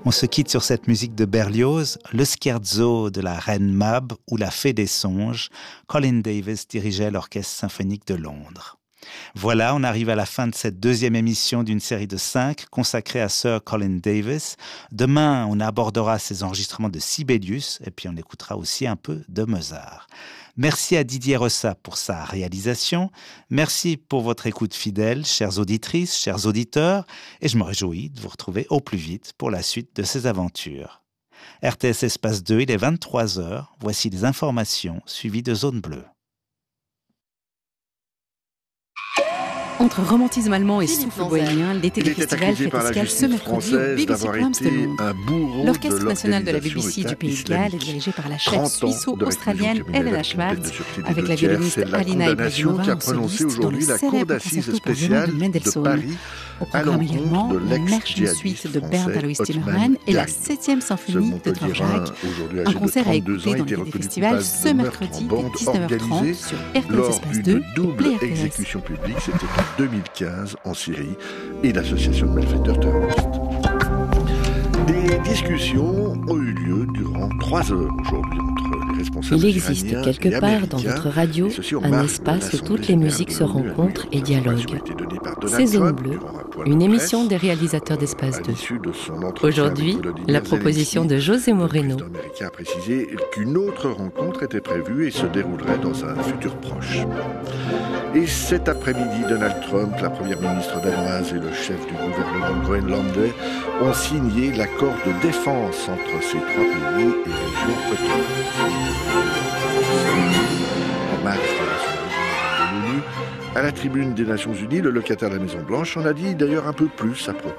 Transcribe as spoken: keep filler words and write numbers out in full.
On se quitte sur cette musique de Berlioz, le scherzo de la reine Mab ou la fée des songes. Colin Davis dirigeait l'Orchestre symphonique de Londres. Voilà, on arrive à la fin de cette deuxième émission d'une série de cinq consacrée à Sir Colin Davis. Demain, on abordera ses enregistrements de Sibelius et puis on écoutera aussi un peu de Mozart. Merci à Didier Ressat pour sa réalisation. Merci pour votre écoute fidèle, chères auditrices, chers auditeurs, et je me réjouis de vous retrouver au plus vite pour la suite de ces aventures. R T S Espace deux, il est vingt-trois heures. Voici les informations suivies de Zone Bleue. Entre romantisme allemand et souffle bohémien, l'été des festivals fait escale ce mercredi au B B C Proms de Londres. L'Orchestre national de la B B C du Pays de Galles est dirigé par la chef suisse-australienne Elena Schwartz, avec la violoniste Alina Ibrahimova en soliste dans le célèbre concerto pour violon de Mendelssohn. Au programme également, la Märchen suite de Bernd Alois Zimmermann et la septième symphonie de Dvorak. Un concert à écouter dans l'été des festivals ce mercredi dès dix-neuf heures trente sur R T S Espace deux et Play R T S. C'était en deux mille quinze en Syrie et l'association de malfaiteurs terroristes. Des discussions ont eu lieu durant trois heures aujourd'hui entre les responsables Il existe quelque part dans votre radio un espace où toutes les musiques se rencontrent et dialoguent. C'est Zone Bleue, une émission des réalisateurs d'Espace deux. Aujourd'hui, la proposition de José Moreno. Le président américain a précisé qu'une autre rencontre était prévue et se déroulerait dans un futur proche. Et cet après-midi, Donald Trump, la première ministre danoise et le chef du gouvernement groenlandais ont signé l'accord de défense entre ces trois pays et régions autonomes. En mars de l'ONU, à la tribune des Nations Unies, le locataire de la Maison-Blanche en a dit d'ailleurs un peu plus à propos